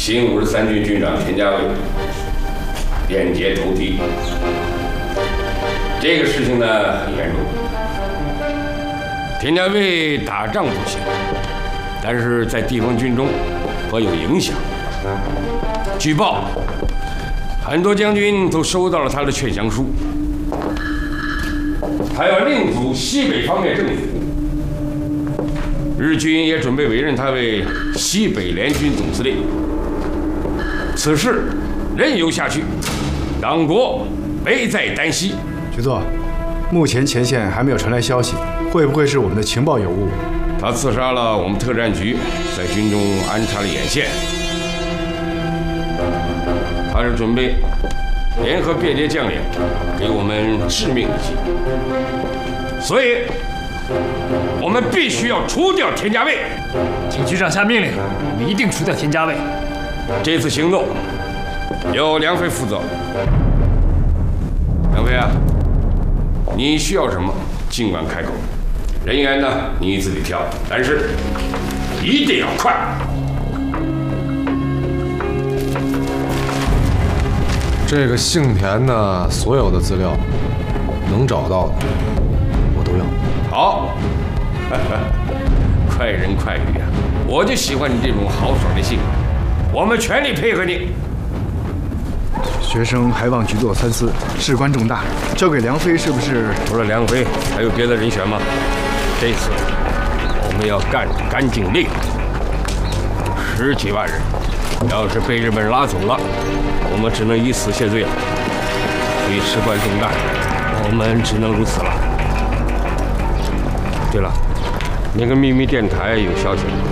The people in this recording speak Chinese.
新53军军长田家卫变节投敌。这个事情呢很严重。田家卫打仗不行，但是在地方军中颇有影响。据报，很多将军都收到了他的劝降书。他要另组西北方面政府，日军也准备委任他为西北联军总司令。此事任由下去，党国危在旦夕。 局座，目前前线还没有传来消息，会不会是我们的情报有误？ 他刺杀了我们特战局在军中安插的眼线，他是准备联合便捷将领给我们致命一击，所以我们必须要除掉田家卫。 请局长下命令，我们一定除掉田家卫。 这次行动由梁飞负责。梁飞啊，你需要什么尽管开口，人员呢你自己挑，但是一定要快。 这个姓田的所有的资料，能找到的我都要。 好，快人快语啊！我就喜欢你这种豪爽的性格，我们全力配合你。 学生还望局座三思，事关重大，交给梁飞是不是？ 除了梁飞，还有别的人选吗？这次我们要干干净利落，10几万人，要是被日本人拉走了，我们只能以死谢罪了。所以事关重大，我们只能如此了。对了，那个秘密电台有消息吗？